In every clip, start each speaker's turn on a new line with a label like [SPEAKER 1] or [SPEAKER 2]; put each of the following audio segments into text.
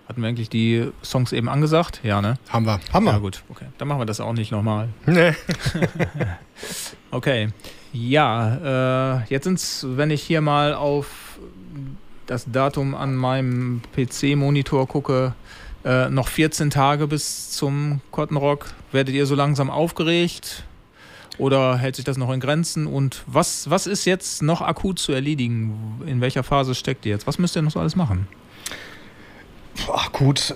[SPEAKER 1] Hatten wir eigentlich die Songs eben angesagt? Ja, ne?
[SPEAKER 2] Haben wir.
[SPEAKER 1] Ja, gut. Okay. Dann machen wir das auch nicht nochmal.
[SPEAKER 2] Nee.
[SPEAKER 1] Okay. Ja, jetzt sind's, wenn ich hier mal auf das Datum an meinem PC-Monitor gucke, noch 14 Tage bis zum Cotton Rock. Werdet ihr so langsam aufgeregt? Oder hält sich das noch in Grenzen? Und was ist jetzt noch akut zu erledigen? In welcher Phase steckt ihr jetzt? Was müsst ihr noch so alles machen?
[SPEAKER 3] Gut,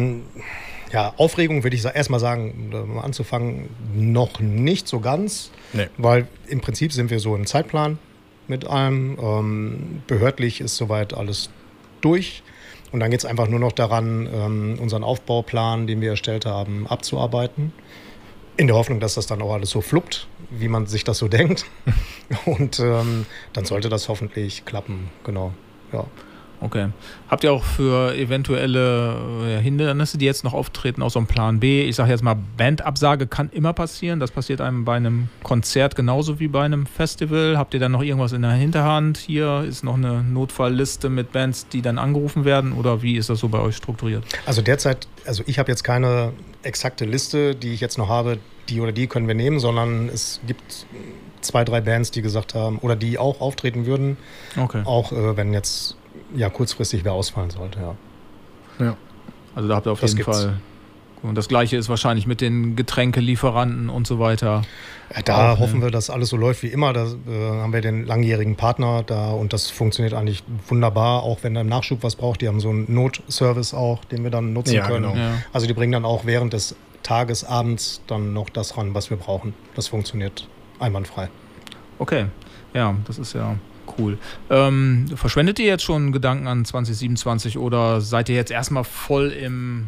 [SPEAKER 3] Aufregung würde ich erstmal sagen, um anzufangen, noch nicht so ganz.
[SPEAKER 2] Nee.
[SPEAKER 3] Weil im Prinzip sind wir so im Zeitplan mit allem. Behördlich ist soweit alles durch. Und dann geht es einfach nur noch daran, unseren Aufbauplan, den wir erstellt haben, abzuarbeiten. In der Hoffnung, dass das dann auch alles so fluppt, wie man sich das so denkt. Und dann sollte das hoffentlich klappen. Genau, ja.
[SPEAKER 1] Okay. Habt ihr auch für eventuelle Hindernisse, die jetzt noch auftreten, auch so einen Plan B? Ich sage jetzt mal, Bandabsage kann immer passieren. Das passiert einem bei einem Konzert genauso wie bei einem Festival. Habt ihr dann noch irgendwas in der Hinterhand? Hier ist noch eine Notfallliste mit Bands, die dann angerufen werden? Oder wie ist das so bei euch strukturiert?
[SPEAKER 3] Also derzeit, ich habe jetzt keine exakte Liste, die ich jetzt noch habe, die oder die können wir nehmen, sondern es gibt 2, 3 Bands, die gesagt haben, oder die auch auftreten würden.
[SPEAKER 1] Okay.
[SPEAKER 3] Auch wenn jetzt kurzfristig wer ausfallen sollte,
[SPEAKER 2] Ja.
[SPEAKER 1] Also da habt ihr auf jeden Fall. Und das Gleiche ist wahrscheinlich mit den Getränkelieferanten und so weiter.
[SPEAKER 3] Da hoffen wir, dass alles so läuft wie immer. Da haben wir den langjährigen Partner da und das funktioniert eigentlich wunderbar, auch wenn er im Nachschub was braucht. Die haben so einen Notservice auch, den wir dann nutzen können.
[SPEAKER 2] Genau.
[SPEAKER 1] Ja.
[SPEAKER 3] Also die bringen dann auch während des Tages, abends dann noch das ran, was wir brauchen. Das funktioniert einwandfrei.
[SPEAKER 1] Okay, ja, das ist ja cool. Verschwendet ihr jetzt schon Gedanken an 2027 oder seid ihr jetzt erstmal voll im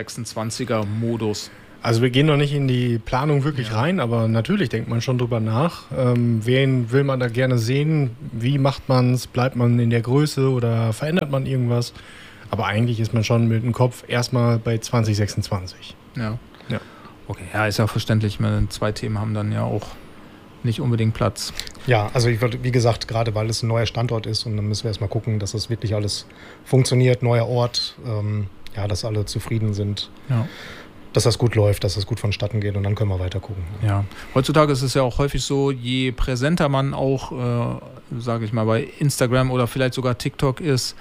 [SPEAKER 1] 26er-Modus?
[SPEAKER 2] Also wir gehen noch nicht in die Planung wirklich rein, aber natürlich denkt man schon drüber nach. Wen will man da gerne sehen? Wie macht man es? Bleibt man in der Größe oder verändert man irgendwas? Aber eigentlich ist man schon mit dem Kopf erstmal bei 2026.
[SPEAKER 1] Ja. Okay, ja, ist ja verständlich. 2 Themen haben dann ja auch nicht unbedingt Platz.
[SPEAKER 3] Ja, also wie gesagt, gerade weil es ein neuer Standort ist und dann müssen wir erstmal gucken, dass das wirklich alles funktioniert, neuer Ort, dass alle zufrieden sind, dass das gut läuft, dass das gut vonstatten geht und dann können wir weiter gucken.
[SPEAKER 1] Ja, heutzutage ist es ja auch häufig so, je präsenter man auch, sage ich mal, bei Instagram oder vielleicht sogar TikTok ist,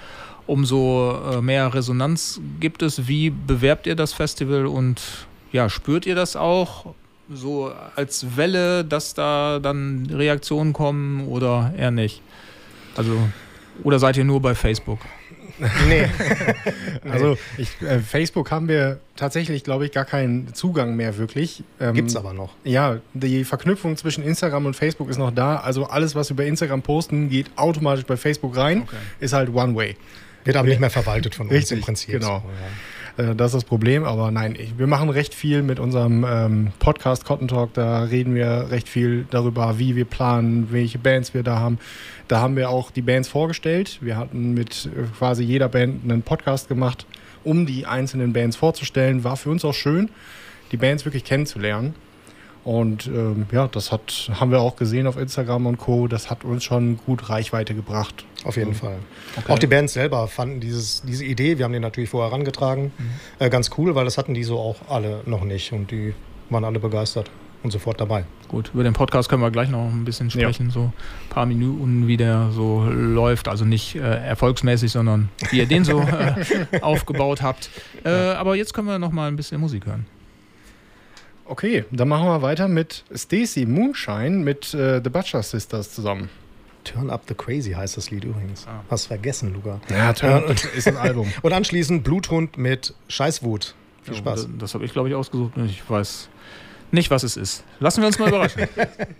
[SPEAKER 1] umso mehr Resonanz gibt es. Wie bewerbt ihr das Festival und spürt ihr das auch so als Welle, dass da dann Reaktionen kommen oder eher nicht? Also, oder seid ihr nur bei Facebook?
[SPEAKER 3] Nee.
[SPEAKER 2] Also Facebook haben wir tatsächlich, glaube ich, gar keinen Zugang mehr wirklich.
[SPEAKER 3] Gibt's aber noch.
[SPEAKER 2] Ja, die Verknüpfung zwischen Instagram und Facebook ist noch da. Also alles, was wir bei Instagram posten, geht automatisch bei Facebook rein. Okay. Ist halt One-Way.
[SPEAKER 3] Wird aber nicht mehr verwaltet von uns.
[SPEAKER 2] Richtig,
[SPEAKER 3] im Prinzip.
[SPEAKER 2] Genau.
[SPEAKER 3] So, ja.
[SPEAKER 2] Das ist das Problem, aber nein, wir machen recht viel mit unserem Podcast Cotton Talk, da reden wir recht viel darüber, wie wir planen, welche Bands wir da haben. Da haben wir auch die Bands vorgestellt. Wir hatten mit quasi jeder Band einen Podcast gemacht, um die einzelnen Bands vorzustellen. War für uns auch schön, die Bands wirklich kennenzulernen. Und das haben wir auch gesehen auf Instagram und Co. Das hat uns schon gut Reichweite gebracht.
[SPEAKER 3] Auf jeden Fall. Okay. Auch die Bands selber fanden diese Idee, wir haben die natürlich vorher herangetragen, ganz cool, weil das hatten die so auch alle noch nicht. Und die waren alle begeistert und sofort dabei.
[SPEAKER 1] Gut, über den Podcast können wir gleich noch ein bisschen sprechen, so ein paar Minuten, wie der so läuft. Also nicht erfolgsmäßig, sondern wie ihr den so aufgebaut habt. Aber jetzt können wir noch mal ein bisschen Musik hören.
[SPEAKER 2] Okay, dann machen wir weiter mit Stacey Moonshine mit The Butcher Sisters zusammen.
[SPEAKER 3] Turn Up the Crazy heißt das Lied übrigens. Hast vergessen, Luca.
[SPEAKER 2] Ja, Turn Up ist ein Album.
[SPEAKER 3] Und anschließend Bluthund mit Scheißwut. Viel Spaß.
[SPEAKER 1] Das habe ich, glaube ich, ausgesucht. Ich weiß nicht, was es ist. Lassen wir uns mal überraschen.